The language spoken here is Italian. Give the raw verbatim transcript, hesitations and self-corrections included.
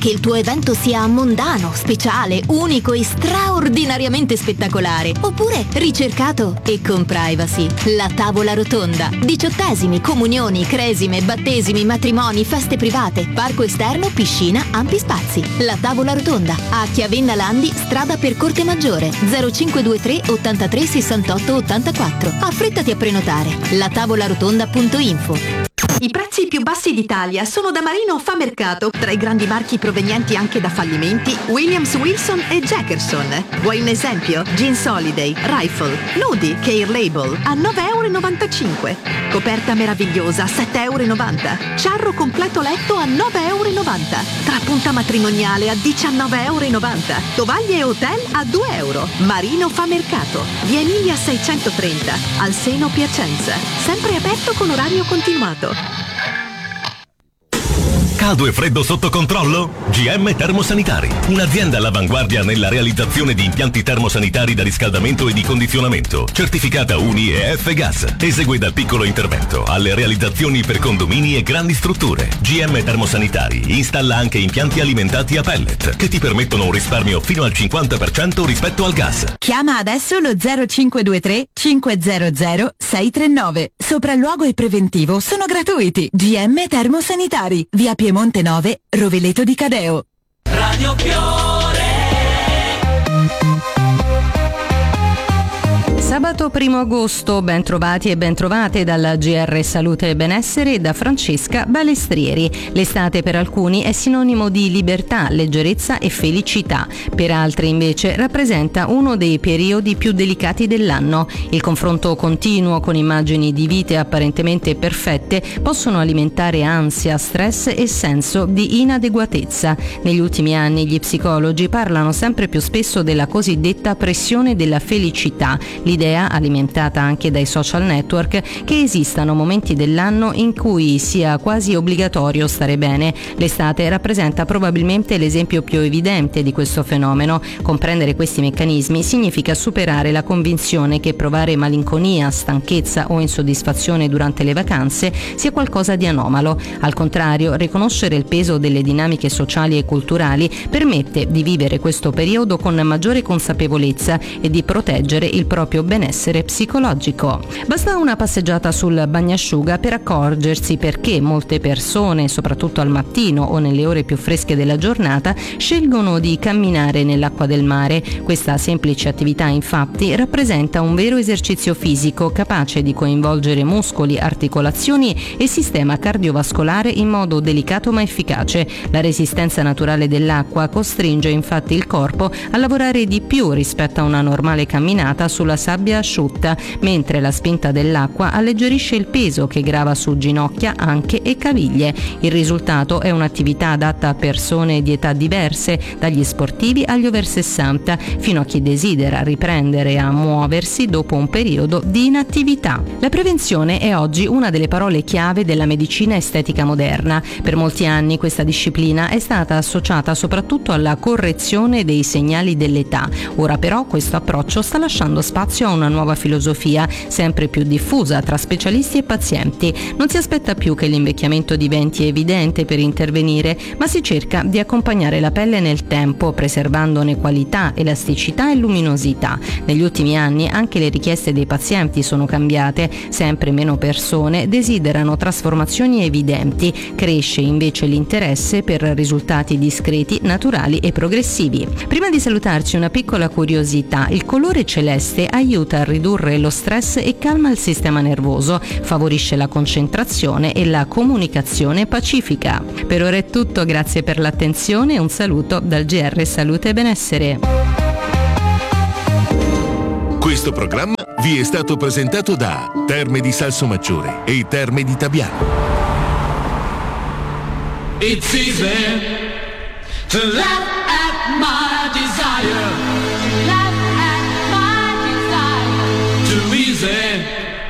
che il tuo evento sia mondano, speciale, unico e straordinariamente spettacolare, oppure ricercato e con privacy. La tavola rotonda. Diciottesimi, comunioni, cresime, battesimi, matrimoni, feste private, parco esterno, piscina, ampi spazi. La tavola rotonda. A Chiavenna Landi, strada per Corte Maggiore, zero cinque due tre ottantatré sessantotto ottantaquattro. Affrettati a prenotare. la tavola rotonda punto info. I prezzi più bassi d'Italia sono da Marino Fa Mercato, tra i grandi marchi provenienti anche da fallimenti Williams, Wilson e Jackerson. Vuoi un esempio? Jeans Holiday, Rifle, Nudi, Care Label a nove euro e novantacinque. Coperta meravigliosa a sette euro e novanta. Ciarro completo letto a nove euro e novanta. Trapunta matrimoniale a diciannove euro e novanta. Tovaglie e hotel a due euro. Marino Fa Mercato. Via Emilia seicentotrenta, al Seno Piacenza. Sempre aperto con orario continuato. Caldo e freddo sotto controllo? G M Termosanitari, un'azienda all'avanguardia nella realizzazione di impianti termosanitari da riscaldamento e di condizionamento, certificata U N I e F-Gas. Esegue dal piccolo intervento alle realizzazioni per condomini e grandi strutture. G M Termosanitari installa anche impianti alimentati a pellet che ti permettono un risparmio fino al cinquanta per cento rispetto al gas. Chiama adesso lo zero cinque due tre cinque zero zero sei tre nove. Sopralluogo e preventivo sono gratuiti. G M Termosanitari, via Piemonte nove, Rovereto di Cadeo. Radio Fiore. Sabato primo agosto, ben trovati e ben trovate dalla G R Salute e Benessere e da Francesca Balestrieri. L'estate per alcuni è sinonimo di libertà, leggerezza e felicità, per altri invece rappresenta uno dei periodi più delicati dell'anno. Il confronto continuo con immagini di vite apparentemente perfette possono alimentare ansia, stress e senso di inadeguatezza. Negli ultimi anni gli psicologi parlano sempre più spesso della cosiddetta pressione della felicità, l'idea alimentata anche dai social network che esistano momenti dell'anno in cui sia quasi obbligatorio stare bene. L'estate rappresenta probabilmente l'esempio più evidente di questo fenomeno. Comprendere questi meccanismi significa superare la convinzione che provare malinconia, stanchezza o insoddisfazione durante le vacanze sia qualcosa di anomalo. Al contrario, riconoscere il peso delle dinamiche sociali e culturali permette di vivere questo periodo con maggiore consapevolezza e di proteggere il proprio benessere psicologico. Basta una passeggiata sul bagnasciuga per accorgersi perché molte persone, soprattutto al mattino o nelle ore più fresche della giornata, scelgono di camminare nell'acqua del mare. Questa semplice attività, infatti, rappresenta un vero esercizio fisico capace di coinvolgere muscoli, articolazioni e sistema cardiovascolare in modo delicato ma efficace. La resistenza naturale dell'acqua costringe infatti il corpo a lavorare di più rispetto a una normale camminata sulla sabbia asciutta, mentre la spinta dell'acqua alleggerisce il peso che grava su ginocchia, anche e caviglie. Il risultato è un'attività adatta a persone di età diverse, dagli sportivi agli over sessanta, fino a chi desidera riprendere a muoversi dopo un periodo di inattività. La prevenzione è oggi una delle parole chiave della medicina estetica moderna. Per molti anni questa disciplina è stata associata soprattutto alla correzione dei segnali dell'età. Ora però questo approccio sta lasciando spazio a una nuova filosofia sempre più diffusa tra specialisti e pazienti. Non si aspetta più che l'invecchiamento diventi evidente per intervenire, ma si cerca di accompagnare la pelle nel tempo, preservandone qualità, elasticità e luminosità. Negli ultimi anni anche le richieste dei pazienti sono cambiate, sempre meno persone desiderano trasformazioni evidenti, cresce invece l'interesse per risultati discreti, naturali e progressivi. Prima di salutarci una piccola curiosità: il colore celeste aiuta a ridurre lo stress e calma il sistema nervoso, favorisce la concentrazione e la comunicazione pacifica. Per ora è tutto, grazie per l'attenzione e un saluto dal G R Salute e Benessere. Questo programma vi è stato presentato da Terme di Salsomaggiore e Terme di Tabiano. It's easy to laugh at my